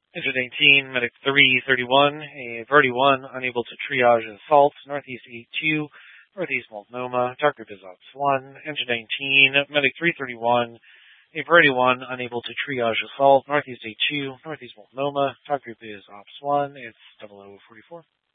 Engine 18, Medic 331, a Verdi 1, unable to triage assault, Northeast 82, Northeast Multnomah, Talk Group is Ops 1. Engine 19, Medic 331, a Verdi 1, unable to triage assault, Northeast 82, Northeast Multnomah, Talk Group is Ops 1, it's 0044.